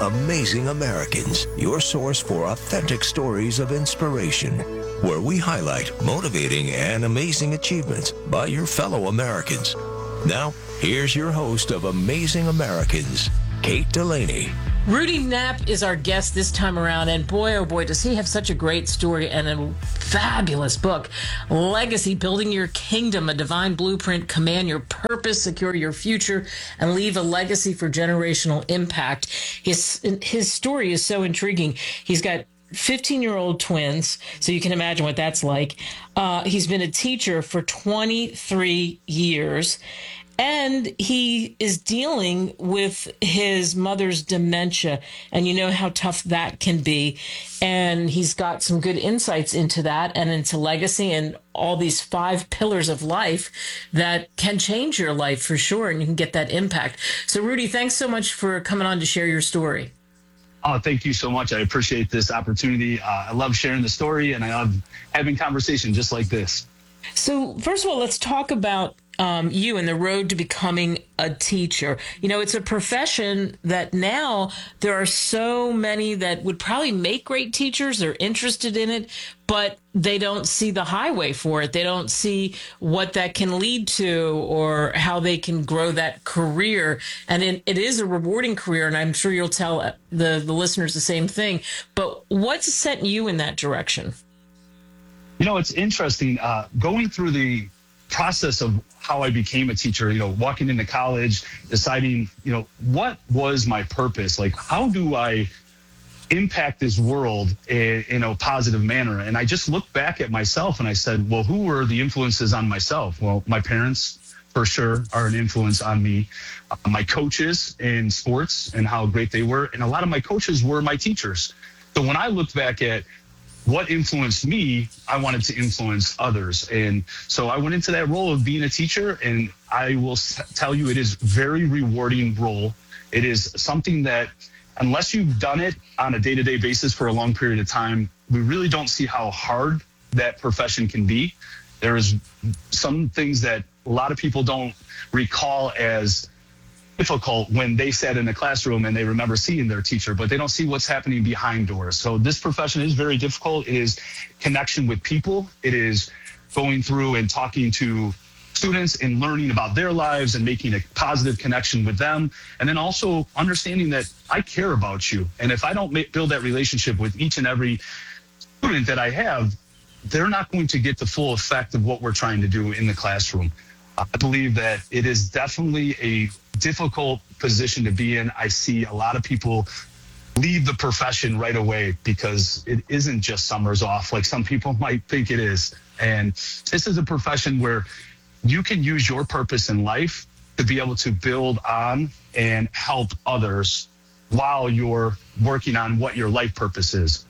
Amazing Americans, your source for authentic stories of inspiration, where we highlight motivating and amazing achievements by your fellow Americans. Now, here's your host of Amazing Americans, Kate Delaney. Rudy Knapp is our guest this time around, and boy, oh boy, does he have such a great story and a fabulous book. Legacy, Building Your Kingdom, a Divine Blueprint, Command Your Purpose, Secure Your Future, and Leave a Legacy for Generational Impact. His story is so intriguing. He's got 15-year-old twins, so you can imagine what that's like. He's been a teacher for 23 years. And he is dealing with his mother's dementia, and you know how tough that can be. And he's got some good insights into that and into legacy and all these 5 pillars of life that can change your life for sure, and you can get that impact. So, Rudy, thanks so much for coming on to share your story. Oh, thank you so much. I appreciate this opportunity. I love sharing the story, and I love having conversation just like this. So, first of all, let's talk about you and the road to becoming a teacher. You know, it's a profession that now there are so many that would probably make great teachers. They're interested in it, but they don't see the highway for it. They don't see what that can lead to or how they can grow that career. And it is a rewarding career, and I'm sure you'll tell the listeners the same thing. But what's sent you in that direction? You know, it's interesting going through the process of how I became a teacher, you know, walking into college, deciding, you know, what was my purpose? Like, how do I impact this world in a positive manner? And I just looked back at myself and I said, well, who were the influences on myself? Well, my parents, for sure, are an influence on me. My coaches in sports and how great they were. And a lot of my coaches were my teachers. So when I looked back at what influenced me, I wanted to influence others. And so I went into that role of being a teacher, and I will tell you, it is a very rewarding role. It is something that, unless you've done it on a day-to-day basis for a long period of time, we really don't see how hard that profession can be. There is some things that a lot of people don't recall as difficult when they sat in the classroom and they remember seeing their teacher, but they don't see what's happening behind doors. So this profession is very difficult. It is connection with people. It is going through and talking to students and learning about their lives and making a positive connection with them. And then also understanding that I care about you. And if I don't build that relationship with each and every student that I have, they're not going to get the full effect of what we're trying to do in the classroom. I believe that it is definitely a difficult position to be in. I see a lot of people leave the profession right away because it isn't just summers off like some people might think it is. And this is a profession where you can use your purpose in life to be able to build on and help others while you're working on what your life purpose is.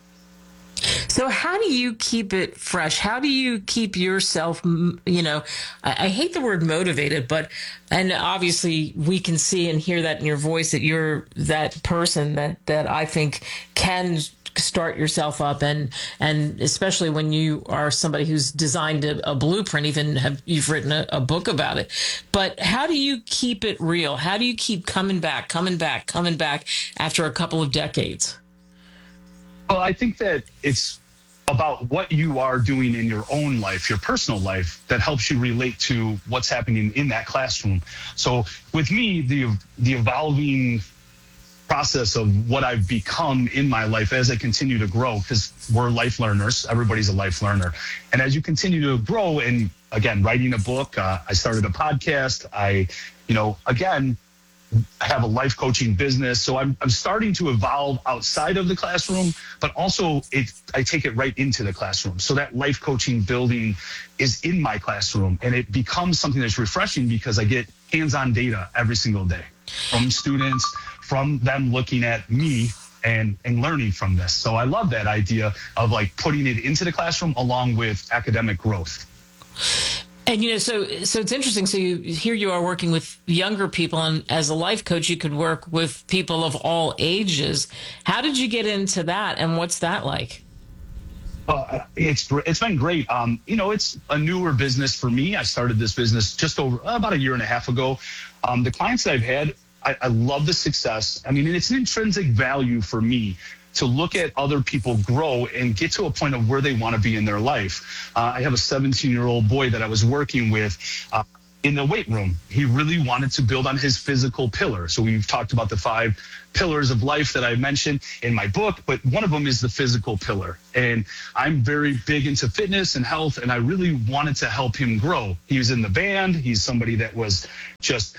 So how do you keep it fresh? How do you keep yourself, you know, I hate the word motivated, and obviously we can see and hear that in your voice that you're that person that I think can start yourself up, and especially when you are somebody who's designed a blueprint, you've written a book about it. But how do you keep it real? How do you keep coming back after a couple of decades? Well, I think that it's about what you are doing in your own life, your personal life, that helps you relate to what's happening in that classroom. So with me, the evolving process of what I've become in my life as I continue to grow, because we're life learners, everybody's a life learner. And as you continue to grow, and again, writing a book, I started a podcast, I have a life coaching business. So I'm starting to evolve outside of the classroom, but also I take it right into the classroom. So that life coaching building is in my classroom, and it becomes something that's refreshing because I get hands-on data every single day from students, from them looking at me and learning from this. So I love that idea of like putting it into the classroom along with academic growth. And, you know, so it's interesting. So here you are working with younger people, and as a life coach, you could work with people of all ages. How did you get into that, and what's that like? It's been great. It's a newer business for me. I started this business just over about a year and a half ago. The clients that I've had, I love the success. I mean, it's an intrinsic value for me to look at other people grow and get to a point of where they want to be in their life. I have a 17-year-old boy that I was working with in the weight room. He really wanted to build on his physical pillar. So we've talked about the 5 pillars of life that I mentioned in my book, but one of them is the physical pillar. And I'm very big into fitness and health, and I really wanted to help him grow. He was in the band. He's somebody that was just,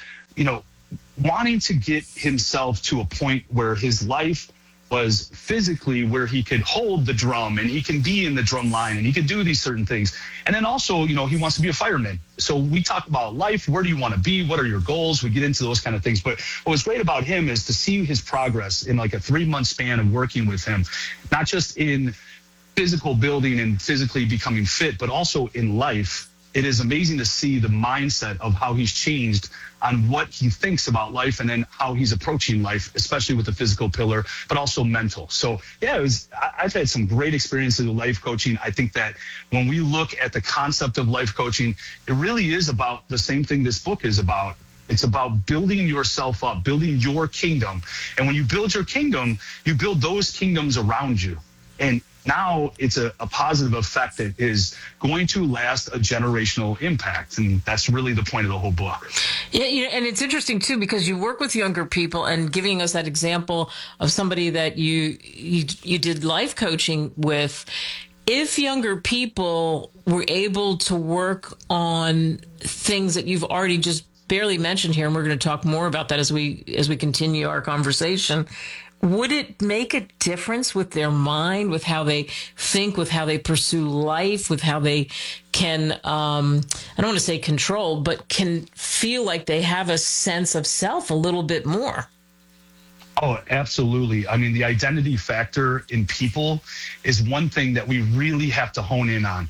wanting to get himself to a point where his life was physically where he could hold the drum and he can be in the drum line and he could do these certain things. And then also, he wants to be a fireman. So we talk about life. Where do you want to be? What are your goals? We get into those kind of things. But what was great about him is to see his progress in like a 3-month span of working with him, not just in physical building and physically becoming fit, but also in life. It is amazing to see the mindset of how he's changed on what he thinks about life and then how he's approaching life, especially with the physical pillar, but also mental. So, yeah, I've had some great experiences with life coaching. I think that when we look at the concept of life coaching, it really is about the same thing this book is about. It's about building yourself up, building your kingdom. And when you build your kingdom, you build those kingdoms around you. And now it's a positive effect that is going to last a generational impact. And that's really the point of the whole book. Yeah, and it's interesting, too, because you work with younger people and giving us that example of somebody that you did life coaching with. If younger people were able to work on things that you've already just barely mentioned here, and we're going to talk more about that as we continue our conversation, would it make a difference with their mind, with how they think, with how they pursue life, with how they can, I don't want to say control, but can feel like they have a sense of self a little bit more? Oh, absolutely. I mean, the identity factor in people is one thing that we really have to hone in on.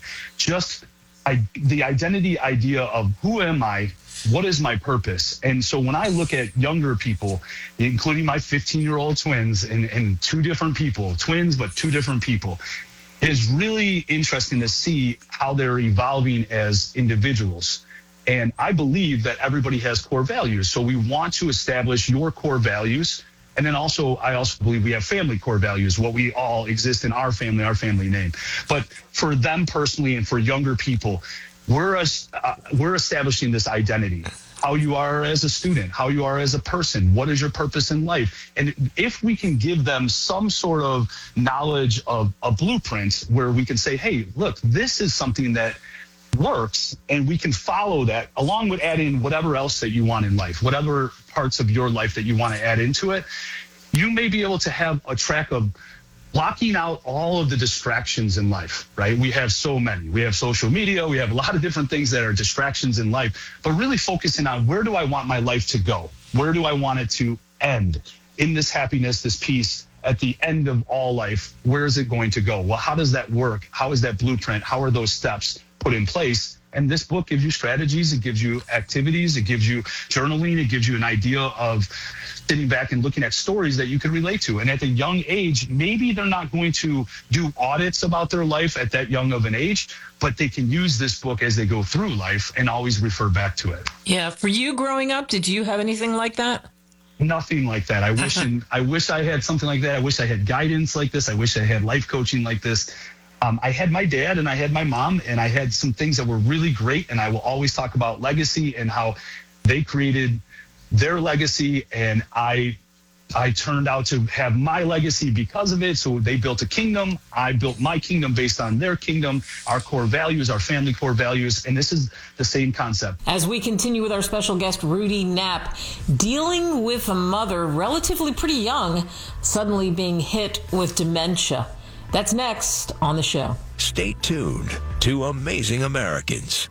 The identity idea of who am I? What is my purpose? And so when I look at younger people, including my 15-year-old twins and 2 different people, twins, but 2 different people, it is really interesting to see how they're evolving as individuals. And I believe that everybody has core values. So we want to establish your core values. And then I also believe we have family core values, what we all exist in our family name. But for them personally and for younger people, we're establishing this identity, how you are as a student, how you are as a person, what is your purpose in life. And if we can give them some sort of knowledge of a blueprint where we can say, hey, look, this is something that works, and we can follow that along with adding whatever else that you want in life, whatever parts of your life that you want to add into it, you may be able to have a track of blocking out all of the distractions in life, right? We have so many. We have social media. We have a lot of different things that are distractions in life, but really focusing on where do I want my life to go? Where do I want it to end? In this happiness, this peace, at the end of all life, where is it going to go? Well, how does that work? How is that blueprint? How are those steps put in place? And this book gives you strategies. It gives you activities. It gives you journaling. It gives you an idea of sitting back and looking at stories that you can relate to. And at a young age, maybe they're not going to do audits about their life at that young of an age, but they can use this book as they go through life and always refer back to it. Yeah. For you growing up, did you have anything like that? Nothing like that. I wish I had something like that. I wish I had guidance like this. I wish I had life coaching like this. I had my dad and I had my mom, and I had some things that were really great. And I will always talk about legacy and how they created their legacy, and I turned out to have my legacy because of it. So they built a kingdom. I built my kingdom based on their kingdom, our core values, our family core values. And this is the same concept. As we continue with our special guest, Rudy Knapp, dealing with a mother relatively pretty young, suddenly being hit with dementia. That's next on the show. Stay tuned to Amazing Americans.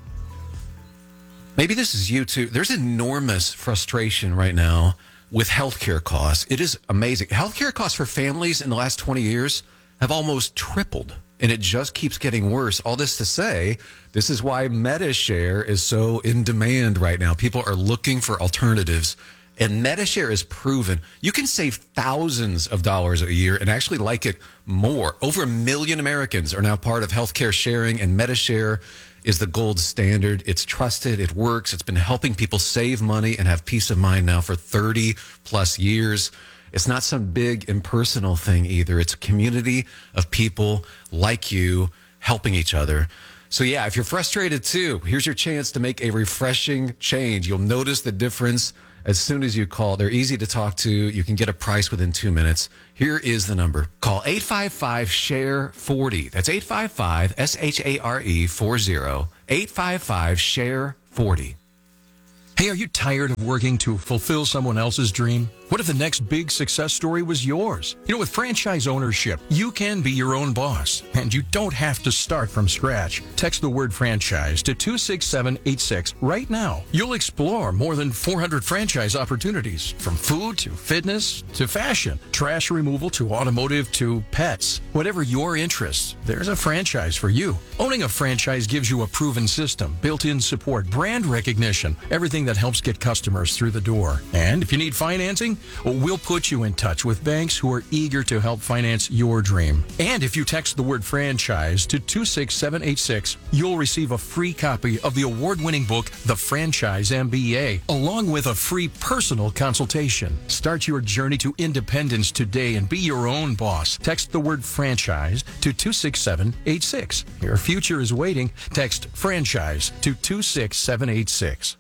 Maybe this is you too. There's enormous frustration right now with healthcare costs. It is amazing. Healthcare costs for families in the last 20 years have almost tripled, and it just keeps getting worse. All this to say, this is why MediShare is so in demand right now. People are looking for alternatives, and MediShare is proven. You can save thousands of dollars a year and actually like it more. Over 1 million Americans are now part of healthcare sharing, and MediShare is the gold standard. It's trusted. It works. It's been helping people save money and have peace of mind now for 30 plus years. It's not some big impersonal thing either. It's a community of people like you helping each other. So yeah, if you're frustrated too, here's your chance to make a refreshing change. You'll notice the difference as soon as you call. They're easy to talk to. You can get a price within 2 minutes. Here is the number. Call 855-SHARE-40. That's 855-SHARE-40. 855-SHARE-40. Hey, are you tired of working to fulfill someone else's dream? What if the next big success story was yours? You know, with franchise ownership, you can be your own boss, and you don't have to start from scratch. Text the word franchise to 26786 right now. You'll explore more than 400 franchise opportunities, from food to fitness to fashion, trash removal to automotive to pets. Whatever your interests, there's a franchise for you. Owning a franchise gives you a proven system, built-in support, brand recognition, everything that helps get customers through the door. And if you need financing, we'll put you in touch with banks who are eager to help finance your dream. And if you text the word franchise to 26786, you'll receive a free copy of the award-winning book, The Franchise MBA, along with a free personal consultation. Start your journey to independence today and be your own boss. Text the word franchise to 26786. Your future is waiting. Text franchise to 26786.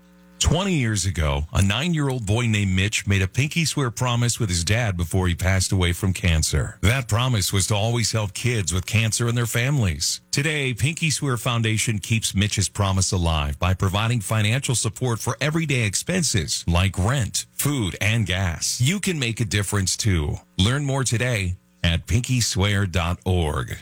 20 years ago, a 9-year-old boy named Mitch made a pinky swear promise with his dad before he passed away from cancer. That promise was to always help kids with cancer and their families. Today, Pinky Swear Foundation keeps Mitch's promise alive by providing financial support for everyday expenses like rent, food, and gas. You can make a difference too. Learn more today at pinkyswear.org.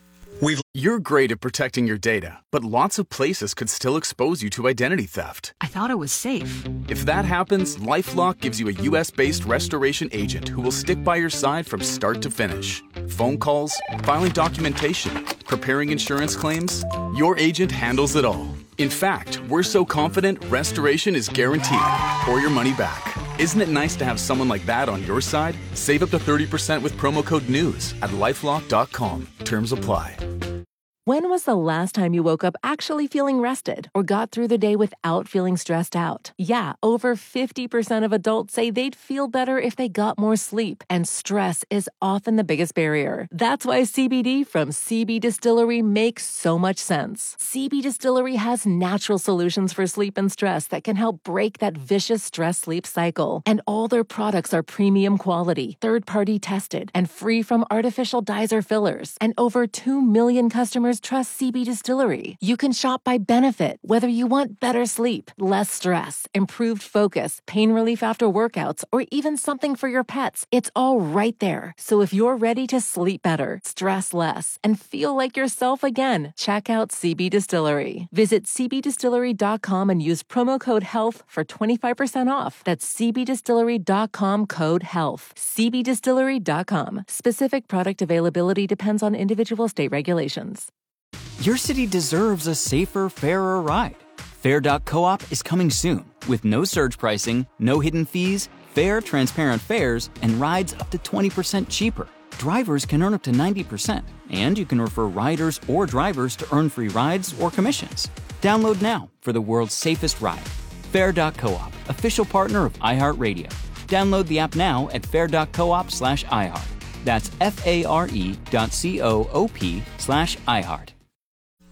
You're great at protecting your data, but lots of places could still expose you to identity theft. I thought it was safe. If that happens, LifeLock gives you a U.S.-based restoration agent who will stick by your side from start to finish. Phone calls, filing documentation, preparing insurance claims, your agent handles it all. In fact, we're so confident restoration is guaranteed or your money back. Isn't it nice to have someone like that on your side? Save up to 30% with promo code NEWS at LifeLock.com. Terms apply. When was the last time you woke up actually feeling rested or got through the day without feeling stressed out? Yeah, over 50% of adults say they'd feel better if they got more sleep, and stress is often the biggest barrier. That's why CBD from CB Distillery makes so much sense. CB Distillery has natural solutions for sleep and stress that can help break that vicious stress-sleep cycle. And all their products are premium quality, third-party tested, and free from artificial dyes or fillers. And over 2 million customers trust CB Distillery. You can shop by benefit, whether you want better sleep, less stress, improved focus, pain relief after workouts, or even something for your pets. It's all right there. So if you're ready to sleep better, stress less, and feel like yourself again, check out CB Distillery. Visit cbdistillery.com and use promo code HEALTH for 25% off. That's cbdistillery.com code HEALTH. cbdistillery.com. Specific product availability depends on individual state regulations. Your city deserves a safer, fairer ride. Fair.coop is coming soon with no surge pricing, no hidden fees, fair, transparent fares, and rides up to 20% cheaper. Drivers can earn up to 90%, and you can refer riders or drivers to earn free rides or commissions. Download now for the world's safest ride. Fair.coop, official partner of iHeartRadio. Download the app now at fair.coop/iHeart. That's FARE.coop/iHeart.